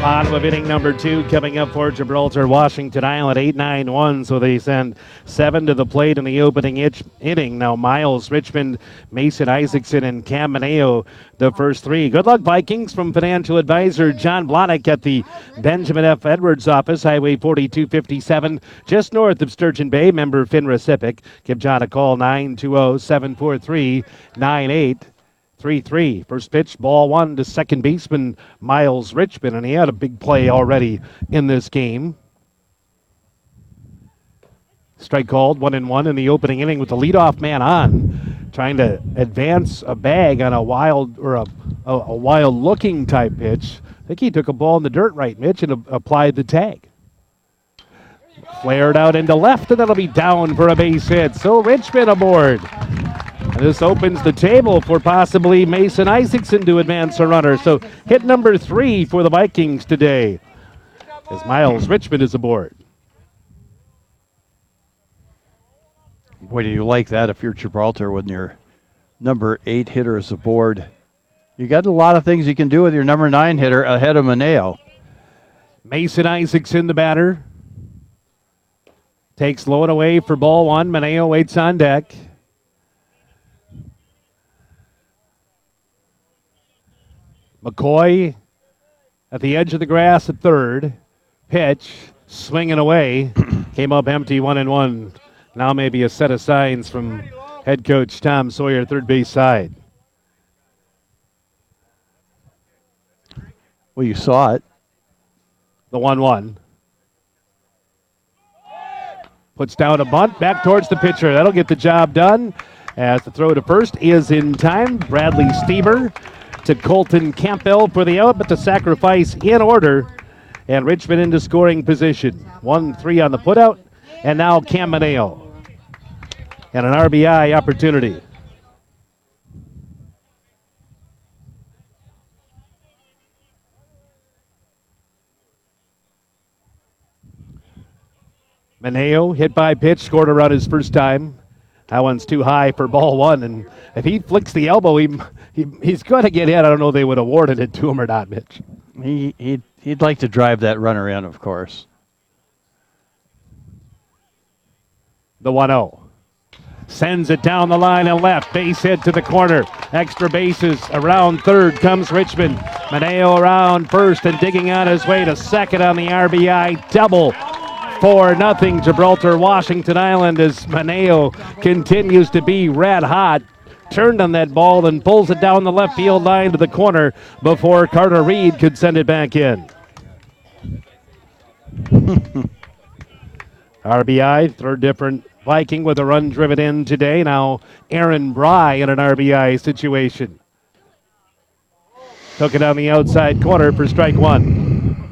Bottom of inning number 2 coming up for Gibraltar, Washington Island, 8-9-1. So they send 7 to the plate in the opening inning. Now Miles Richmond, Mason Isaacson, and Cam Mineo, the first 3. Good luck, Vikings, from financial advisor John Blahnik at the Benjamin F. Edwards office, Highway 4257, just north of Sturgeon Bay. Member FINRA SIPC. Give John a call, 920-743-9833. First pitch, ball 1 to second baseman Miles Richmond, and he had a big play already in this game. Strike called, 1-1 in the opening inning with the leadoff man on, trying to advance a bag on a wild or a wild-looking type pitch. I think he took a ball in the dirt right, Mitch, and applied the tag. Flared out into left, and that'll be down for a base hit. So Richmond aboard. This opens the table for possibly Mason Isaacson to advance a runner. So hit number 3 for the Vikings today as Miles Richmond is aboard. Boy, do you like that if you're Gibraltar when your number 8 hitter is aboard. You got a lot of things you can do with your number 9 hitter ahead of Mineo. Mason Isaacson, the batter. Takes low and away for ball 1. Mineo waits on deck. McCoy at the edge of the grass at third. Pitch, swinging away. Came up empty, 1-1. Now maybe a set of signs from head coach Tom Sawyer, third base side. Well, you saw it. The 1-1. Puts down a bunt, back towards the pitcher. That'll get the job done. As the throw to first is in time. Bradley Steber to Colton Campbell for the out, but the sacrifice in order. And Richmond into scoring position. 1-3 on the putout, and now Cam Mineo. And an RBI opportunity. Mineo hit by pitch, scored a run his first time. That one's too high for ball 1, and if he flicks the elbow, he's going to get hit. I don't know if they would have awarded it to him or not, Mitch. He'd like to drive that runner in, of course. The 1-0. Sends it down the line and left. Base hit to the corner. Extra bases around third comes Richmond. Mineo around first and digging on his way to second on the RBI double. 4-0 Gibraltar, Washington Island, as Mineo continues to be red hot. Turned on that ball and pulls it down the left field line to the corner before Carter Reed could send it back in. RBI, third different Viking with a run driven in today. Now Aaron Bry in an RBI situation. Took it on the outside corner for strike 1.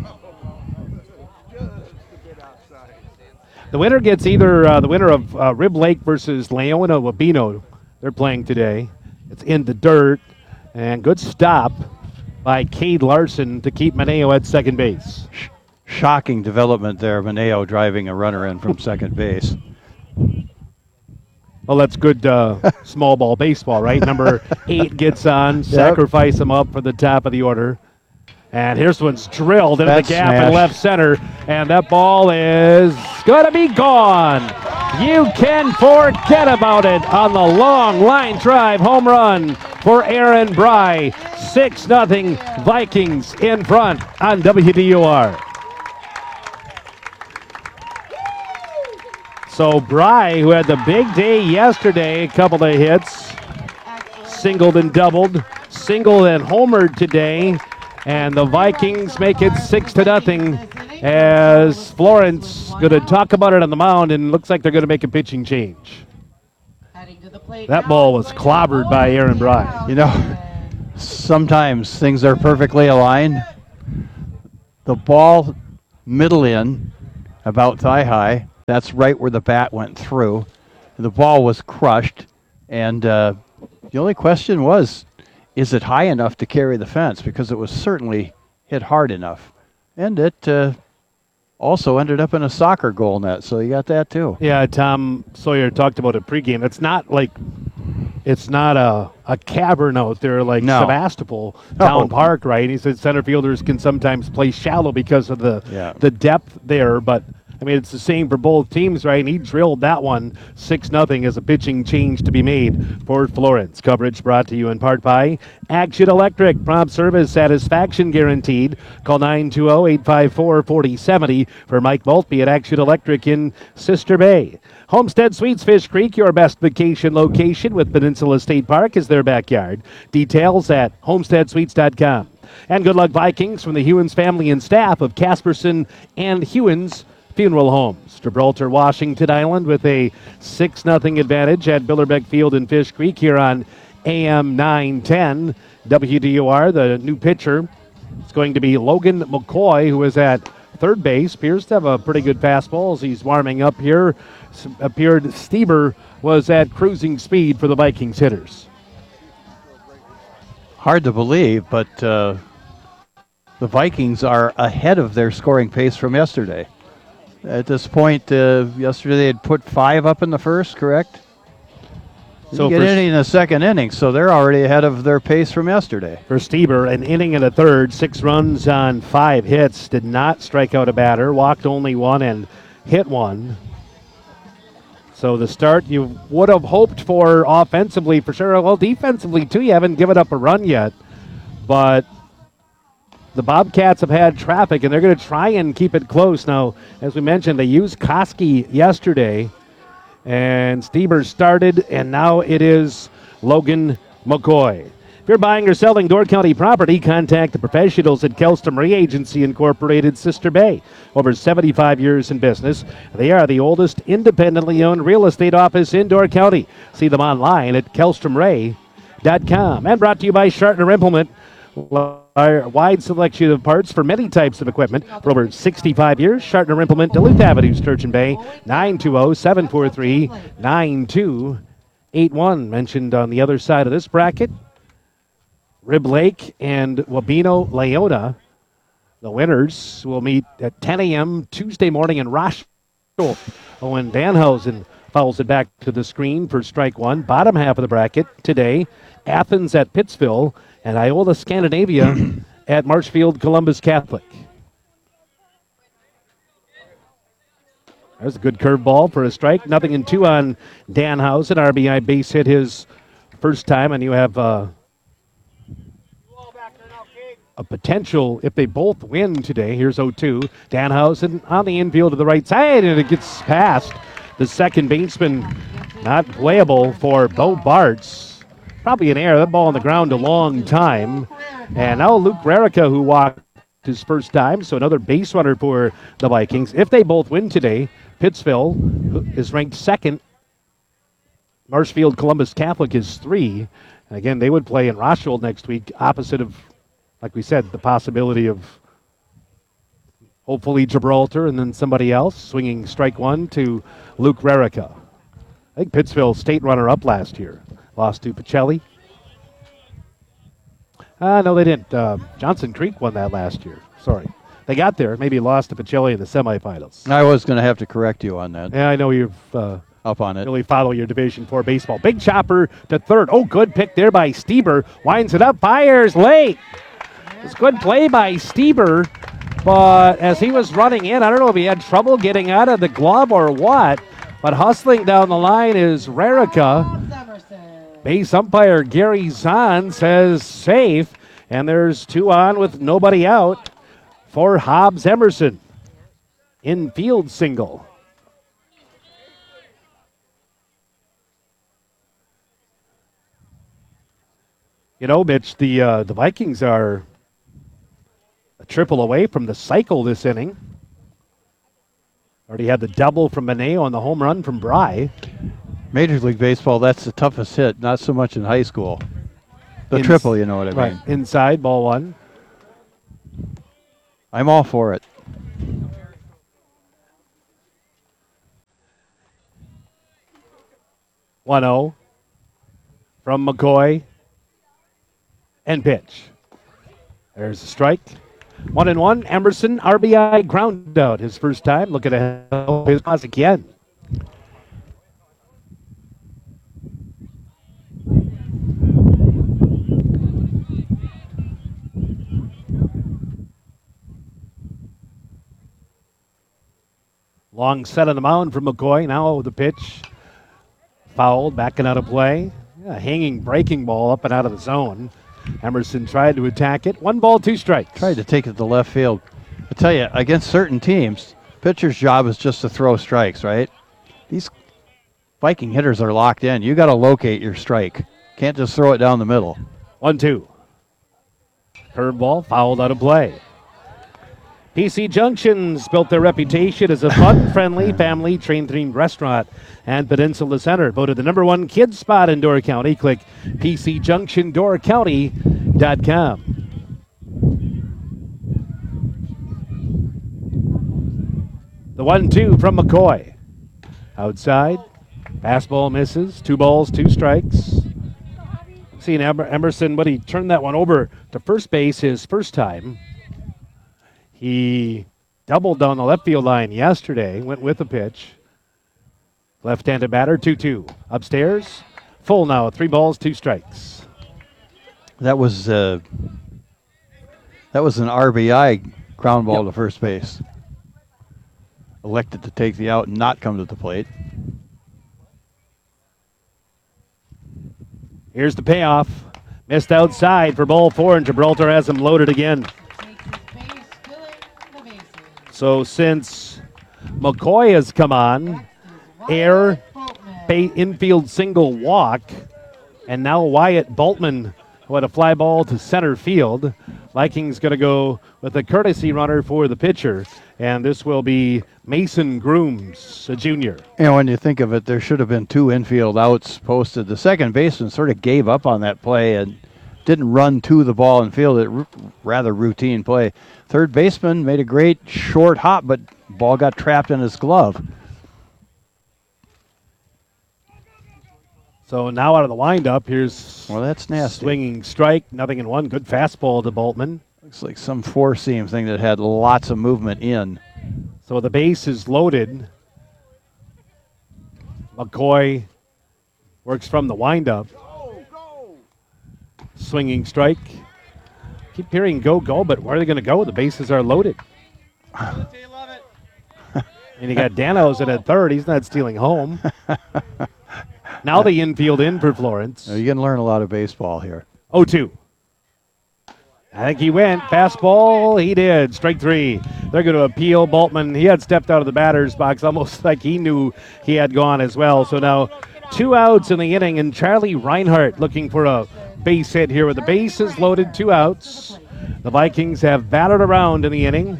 The winner gets either the winner of Rib Lake versus Leona Wabino. They're playing today. It's in the dirt. And good stop by Cade Larson to keep Mineo at second base. Shocking development there. Mineo driving a runner in from second base. Well, that's good small ball baseball, right? Number 8 gets on. Sacrifice him up for the top of the order. And here's one's drilled into the gap in left center. And that ball is going to be gone. You can forget about it on the long line drive home run for Aaron Bry. 6-0 Vikings in front on WDUR. So Bry, who had the big day yesterday, a couple of hits, singled and doubled, singled and homered today. And the Vikings make it 6-0 as Florence going to talk about it on the mound, and looks like they're going to make a pitching change. That ball was clobbered by Aaron Bry. You know, sometimes things are perfectly aligned. The ball middle in, about thigh high, that's right where the bat went through. The ball was crushed, and the only question was, is it high enough to carry the fence? Because it was certainly hit hard enough. And it also ended up in a soccer goal net, so you got that too. Yeah, Tom Sawyer talked about it pregame. It's not like it's not a cavern out there like No. Sebastopol No. Town Park, right? He said center fielders can sometimes play shallow because of Yeah. the depth there, but I mean, it's the same for both teams, right? And he drilled that one 6-0 as a pitching change to be made for Florence. Coverage brought to you in part by Action Electric. Prompt service satisfaction guaranteed. Call 920-854-4070 for Mike Maltby at Action Electric in Sister Bay. Homestead Suites Fish Creek, your best vacation location with Peninsula State Park as their backyard. Details at homesteadsuites.com. And good luck, Vikings, from the Hewins family and staff of Casperson and Hewins Funeral Homes. Gibraltar, Washington Island with a 6-0 advantage at Billerbeck Field in Fish Creek here on AM 910. WDOR, the new pitcher, is going to be Logan McCoy, who is at third base. Appears to have a pretty good fastball as he's warming up here. Appeared Stieber was at cruising speed for the Vikings hitters. Hard to believe, but the Vikings are ahead of their scoring pace from yesterday. At this point, yesterday they had put 5 up in the first, correct? So Get any in the second inning, so they're already ahead of their pace from yesterday. For Stieber, an inning and a third, 6 runs on 5 hits, did not strike out a batter, walked only 1 and hit 1. So the start you would have hoped for offensively for sure. Well, defensively too, you haven't given up a run yet. But the Bobcats have had traffic, and they're going to try and keep it close. Now, as we mentioned, they used Koski yesterday, and Stieber started, and now it is Logan McCoy. If you're buying or selling Door County property, contact the professionals at Kelston Marie Agency Incorporated, Sister Bay. Over 75 years in business, they are the oldest independently owned real estate office in Door County. See them online at kelstonray.com. And brought to you by Shartner Implement. A wide selection of parts for many types of equipment. For over 65 years, Shartner Implement, Duluth Avenue, Sturgeon Bay, 920-743-9281. Mentioned on the other side of this bracket, Rib Lake and Wabeno Leona. The winners will meet at 10 a.m. Tuesday morning in Rochelle. Owen Danhausen fouls it back to the screen for strike one. Bottom half of the bracket today, Athens at Pittsville and Iola Scandinavia at Marshfield Columbus Catholic. There's a good curveball for a strike. 0-2 on Danhausen. RBI base hit his first time, and you have a potential if they both win today. Here's 0-2. Danhausen on the infield to the right side, and it gets past the second baseman. Not playable for Bo Bartz. Probably an error. That ball on the ground a long time. And now Luke Rarica, who walked his first time, so another base runner for the Vikings. If they both win today, Pittsville is ranked second. Marshfield Columbus Catholic is 3. And again, they would play in Rochelle next week, opposite of, like we said, the possibility of hopefully Gibraltar and then somebody else. Swinging strike one to Luke Rarica. I think Pittsville state runner-up last year. Lost to Pacelli. No, they didn't. Johnson Creek won that last year. Sorry. They got there. Maybe lost to Pacelli in the semifinals. I was going to have to correct you on that. Yeah, I know you've Up on it. really follow your Division IV baseball. Big chopper to third. Oh, good pick there by Stieber. Winds it up. Fires late. It's good play by Stieber. But as he was running in, I don't know if he had trouble getting out of the glove or what. But hustling down the line is Rarica. Base umpire Gary Zahn says safe, and there's 2 on with nobody out for Hobbs Emerson. Infield single. You know, Mitch, the Vikings are a triple away from the cycle this inning. Already had the double from Maneo and the home run from Bry. Major League Baseball, that's the toughest hit, not so much in high school. The triple, you know what I mean. Right, inside, ball 1. I'm all for it. One-0 from McCoy. And pitch. There's a strike. 1-1. Emerson, RBI ground out his first time. Look at his pass again. Long set on the mound from McCoy. Now the pitch fouled, backing out of play. Yeah, hanging breaking ball up and out of the zone. Emerson tried to attack it. 1 ball, 2 strikes. Tried to take it to left field. I tell you, against certain teams, pitcher's job is just to throw strikes, right? These Viking hitters are locked in. You got to locate your strike. Can't just throw it down the middle. 1-2. Curveball fouled out of play. PC Junction's built their reputation as a fun, friendly, family train-themed restaurant and Peninsula Center. Voted the #1 kids spot in Door County. Click PCJunctionDoorCounty.com. The 1-2 from McCoy. Outside. Fastball misses. 2 balls, 2 strikes. Seeing Emerson, but he turned that one over to first base his first time. He doubled down the left field line yesterday, went with the pitch. Left-handed batter, 2-2. Upstairs, full now, 3 balls, 2 strikes. That was an RBI ground ball to first base. Elected to take the out and not come to the plate. Here's the payoff. Missed outside for ball 4, and Gibraltar has him loaded again. So since McCoy has come on, air, infield single walk, and now Wyatt Bultman with a fly ball to center field. Vikings going to go with a courtesy runner for the pitcher, and this will be Mason Grooms, a junior. And when you think of it, there should have been 2 infield outs posted. The second baseman sort of gave up on that play and didn't run to the ball and field it. Rather routine play. Third baseman made a great short hop, but ball got trapped in his glove. So now out of the windup, here's that's nasty. Swinging strike, 0-1. Good fastball to Bultman. Looks like some four-seam thing that had lots of movement in. So the base is loaded. McCoy works from the windup. Swinging strike. Keep hearing go, but where are they going to go? The bases are loaded. And you got Danhausen at third. He's not stealing home. Now the infield in for Florence. You're going to learn a lot of baseball here. 0-2. I think he went. Fastball, he did. Strike 3. They're going to appeal. Bultman, he had stepped out of the batter's box almost like he knew he had gone as well. So now 2 outs in the inning, and Charlie Reinhardt looking for a base hit here with the bases loaded, 2 outs. The Vikings have batted around in the inning.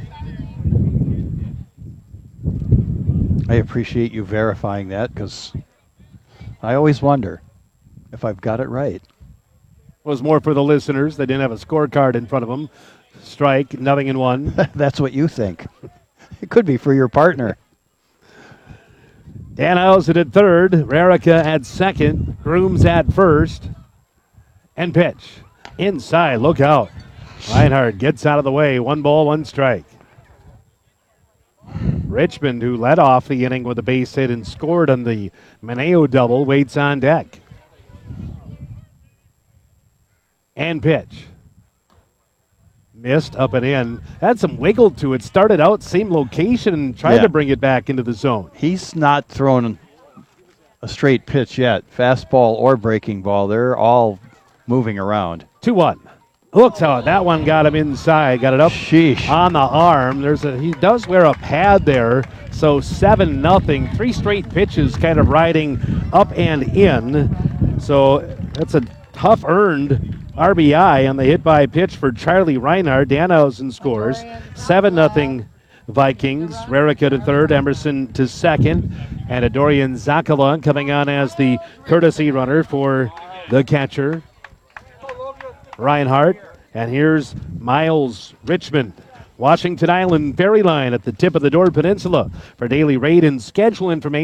I appreciate you verifying that because I always wonder if I've got it right. It was more for the listeners. They didn't have a scorecard in front of them. Strike, 0-1. That's what you think. It could be for your partner. Danhausen at third. Rarica at second. Grooms at first. And pitch. Inside, look out. Reinhardt gets out of the way. 1 ball, 1 strike. Richmond, who led off the inning with a base hit and scored on the Mineo double, waits on deck. And pitch. Missed, up and in. Had some wiggle to it. Started out same location and tried to bring it back into the zone. He's not thrown a straight pitch yet. Fastball or breaking ball. They're all moving around. 2-1. Looks how that one got him inside. Got it up Sheesh. on the arm. He does wear a pad there. So 7-0. 3 straight pitches kind of riding up and in. So that's a tough earned RBI on the hit by pitch for Charlie Reinhardt. Danhausen scores. 7-0 Vikings. Rarica to third, Emerson to second, and Dorian Zakala coming on as the courtesy runner for the catcher, Reinhardt. And here's Miles Richmond. Washington Island Ferry Line at the tip of the Door Peninsula. For daily rate and schedule information,